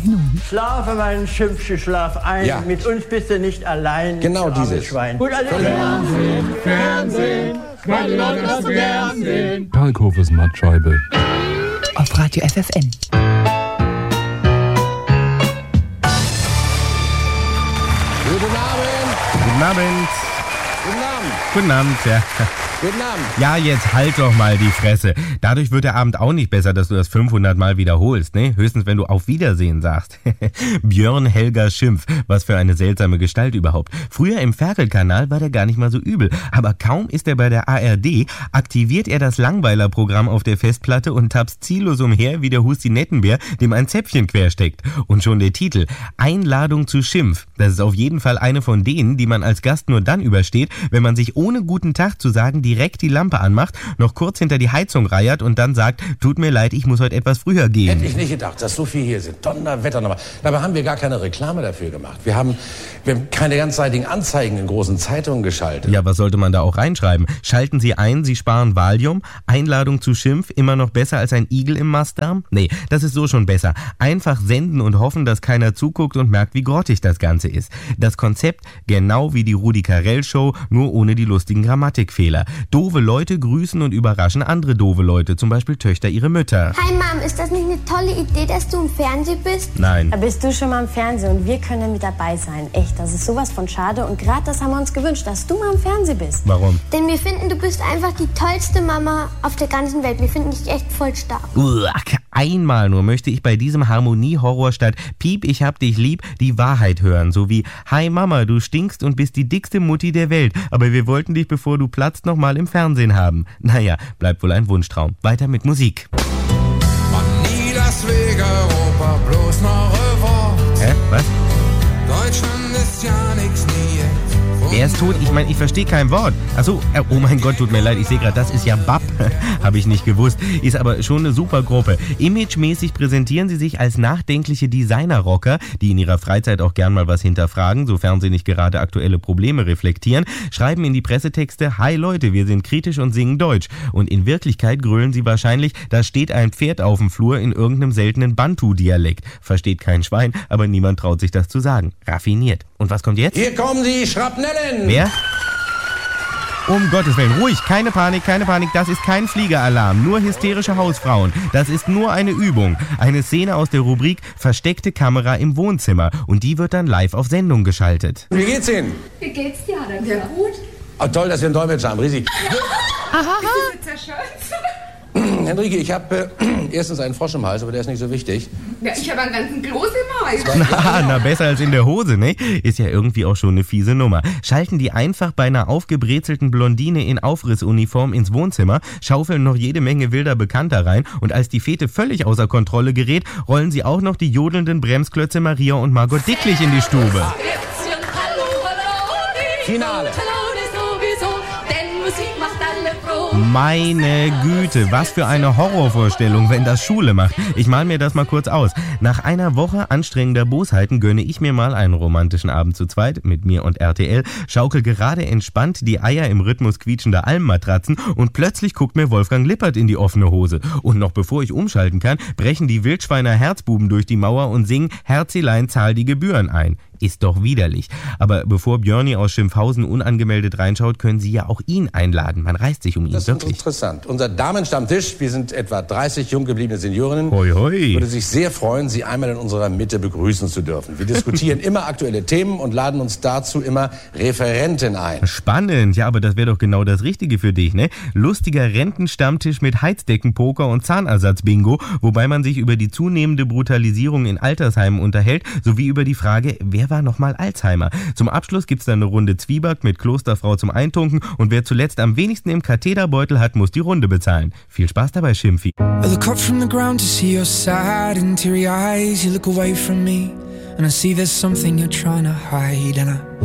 Minuten. Schlafe, mein Schimpfchen, schlaf ein. Ja. Mit uns bist du nicht allein. Genau du armes dieses. Schwein. Gut, also Fernsehen, weil die Leute das so gern sehen. Kalkhofes Mattscheibe. Auf Radio FFN. Guten Abend. Guten Abend. Guten Abend. Guten Abend, ja. Guten Abend. Ja, jetzt halt doch mal die Fresse. Dadurch wird der Abend auch nicht besser, dass du das 500 Mal wiederholst, ne? Höchstens, wenn du auf Wiedersehen sagst. Björn Helga Schimpf, was für eine seltsame Gestalt überhaupt. Früher im Ferkel-Kanal war der gar nicht mal so übel. Aber kaum ist er bei der ARD, aktiviert er das Langweiler-Programm auf der Festplatte und tapst ziellos umher wie der Husti-Nettenbär, dem ein Zäpfchen quersteckt. Und schon der Titel, Einladung zu Schimpf. Das ist auf jeden Fall eine von denen, die man als Gast nur dann übersteht, wenn man sich ohne guten Tag zu sagen direkt die Lampe anmacht, noch kurz hinter die Heizung reiert und dann sagt, tut mir leid, ich muss heute etwas früher gehen. Hätte ich nicht gedacht, dass so viel hier sind. Donnerwetter nochmal. Dabei haben wir gar keine Reklame dafür gemacht. Wir haben keine ganzseitigen Anzeigen in großen Zeitungen geschaltet. Ja, was sollte man da auch reinschreiben? Schalten Sie ein, Sie sparen Valium? Einladung zu Schimpf, immer noch besser als ein Igel im Mastdarm? Nee, das ist so schon besser. Einfach senden und hoffen, dass keiner zuguckt und merkt, wie grottig das Ganze ist. Das Konzept genau wie die Rudi Carrell Show, nur ohne die lustigen Grammatikfehler. Doofe Leute grüßen und überraschen andere doofe Leute, zum Beispiel Töchter ihre Mütter. Hi Mom, ist das nicht eine tolle Idee, dass du im Fernsehen bist? Nein. Da bist du schon mal im Fernsehen und wir können mit dabei sein. Echt, das ist sowas von schade und gerade das haben wir uns gewünscht, dass du mal im Fernsehen bist. Warum? Denn wir finden, du bist einfach die tollste Mama auf der ganzen Welt. Wir finden dich echt voll stark. Einmal nur möchte ich bei diesem Harmonie-Horror statt Piep, ich hab dich lieb, die Wahrheit hören. So wie, hi Mama, du stinkst und bist die dickste Mutti der Welt, aber wir wollten dich, bevor du platzt, noch mal im Fernsehen haben. Naja, bleibt wohl ein Wunschtraum. Weiter mit Musik. Man nie das Weg Europa, bloß noch Revolt. Hä? Was? Deutschland ist ja nix nie jetzt. Wer ist tot? Ich meine, ich verstehe kein Wort. Achso, oh mein Gott, tut mir leid, ich sehe gerade, das ist ja Bab. Habe ich nicht gewusst. Ist aber schon eine super Gruppe. Imagemäßig präsentieren sie sich als nachdenkliche Designer-Rocker, die in ihrer Freizeit auch gern mal was hinterfragen, sofern sie nicht gerade aktuelle Probleme reflektieren, schreiben in die Pressetexte, hi Leute, wir sind kritisch und singen Deutsch. Und in Wirklichkeit grölen sie wahrscheinlich, da steht ein Pferd auf dem Flur in irgendeinem seltenen Bantu-Dialekt. Versteht kein Schwein, aber niemand traut sich das zu sagen. Raffiniert. Und was kommt jetzt? Hier kommen die Schrapnellen. Wer? Um Gottes Willen, ruhig, keine Panik, das ist kein Fliegeralarm, nur hysterische Hausfrauen. Das ist nur eine Übung. Eine Szene aus der Rubrik Versteckte Kamera im Wohnzimmer. Und die wird dann live auf Sendung geschaltet. Wie geht's Ihnen? Wie geht's dir? Hat er gesagt, gut? Oh, toll, dass wir einen Dolmetscher haben, riesig. Bist du zerschollen? Henrike, ich habe erstens einen Frosch im Hals, aber der ist nicht so wichtig. Ja, ich habe einen ganzen Kloß im Hals. Na, besser als in der Hose, ne? Ist ja irgendwie auch schon eine fiese Nummer. Schalten die einfach bei einer aufgebrezelten Blondine in Aufrissuniform ins Wohnzimmer, schaufeln noch jede Menge wilder Bekannter rein und als die Fete völlig außer Kontrolle gerät, rollen sie auch noch die jodelnden Bremsklötze Maria und Margot Dicklich in die Stube. Finale. Meine Güte, was für eine Horrorvorstellung, wenn das Schule macht. Ich mal mir das mal kurz aus. Nach einer Woche anstrengender Bosheiten gönne ich mir mal einen romantischen Abend zu zweit mit mir und RTL, schaukel gerade entspannt die Eier im Rhythmus quietschender Almmatratzen und plötzlich guckt mir Wolfgang Lippert in die offene Hose. Und noch bevor ich umschalten kann, brechen die Wildschweiner Herzbuben durch die Mauer und singen Herzilein, zahl die Gebühren ein. Ist doch widerlich. Aber bevor Björni aus Schimpfhausen unangemeldet reinschaut, können Sie ja auch ihn einladen. Man reißt sich um ihn, Das wirklich. ist interessant. Unser Damenstammtisch, wir sind etwa 30 jung gebliebene Seniorinnen, Hoi, hoi. würde sich sehr freuen, Sie einmal in unserer Mitte begrüßen zu dürfen. Wir diskutieren immer aktuelle Themen und laden uns dazu immer Referenten ein. Spannend, ja, aber das wäre doch genau das Richtige für dich, ne? Lustiger Rentenstammtisch mit Heizdeckenpoker und Zahnersatzbingo, wobei man sich über die zunehmende Brutalisierung in Altersheimen unterhält, sowie über die Frage, wer war nochmal Alzheimer? Zum Abschluss gibt's dann eine Runde Zwieback mit Klosterfrau zum Eintunken und wer zuletzt am wenigsten im Katheterbeutel hat, muss die Runde bezahlen. Viel Spaß dabei, Schimpfi. I look up from the ground to see your sad and teary eyes. You look away from me and I see there's something you're trying to hide and I